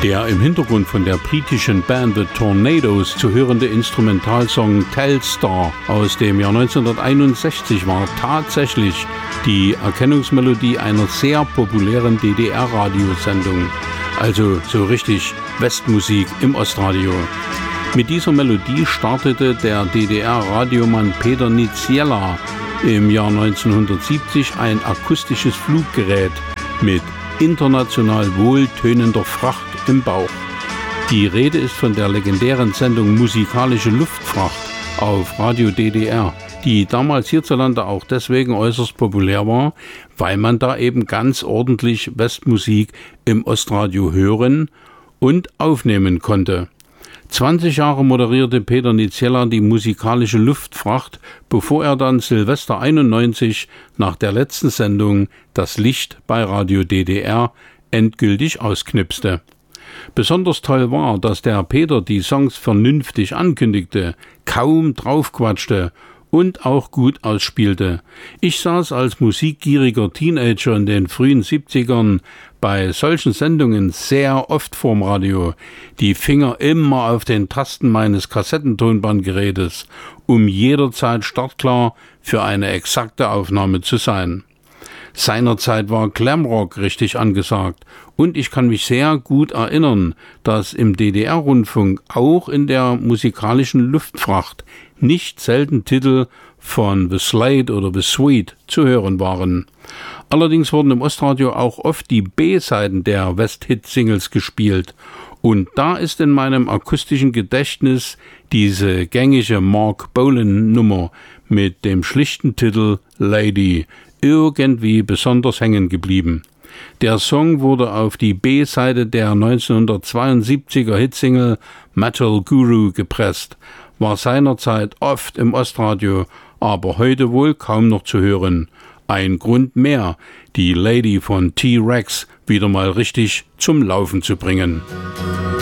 Der im Hintergrund von der britischen Band The Tornadoes zu hörende Instrumentalsong Telstar aus dem Jahr 1961 war tatsächlich die Erkennungsmelodie einer sehr populären DDR-Radiosendung, also so richtig Westmusik im Ostradio. Mit dieser Melodie startete der DDR-Radiomann Peter Niziela im Jahr 1970 ein akustisches Fluggerät mit international wohltönender Fracht im Bauch. Die Rede ist von der legendären Sendung Musikalische Luftfracht auf Radio DDR, die damals hierzulande auch deswegen äußerst populär war, weil man da eben ganz ordentlich Westmusik im Ostradio hören und aufnehmen konnte. 20 Jahre moderierte Peter Niziela die musikalische Luftfracht, bevor er dann Silvester 91 nach der letzten Sendung das Licht bei Radio DDR endgültig ausknipste. Besonders toll war, dass der Peter die Songs vernünftig ankündigte, kaum draufquatschte und auch gut ausspielte. Ich saß als musikgieriger Teenager in den frühen 70ern bei solchen Sendungen sehr oft vorm Radio, die Finger immer auf den Tasten meines Kassettentonbandgerätes, um jederzeit startklar für eine exakte Aufnahme zu sein. Seinerzeit war Glamrock richtig angesagt und ich kann mich sehr gut erinnern, dass im DDR-Rundfunk auch in der musikalischen Luftfracht nicht selten Titel von The Slade oder The Sweet zu hören waren. Allerdings wurden im Ostradio auch oft die B-Seiten der West-Hit-Singles gespielt und da ist in meinem akustischen Gedächtnis diese gängige Mark Bolan-Nummer mit dem schlichten Titel Lady irgendwie besonders hängen geblieben. Der Song wurde auf die B-Seite der 1972er Hitsingle Metal Guru gepresst, war seinerzeit oft im Ostradio, aber heute wohl kaum noch zu hören. Ein Grund mehr, die Lady von T-Rex wieder mal richtig zum Laufen zu bringen.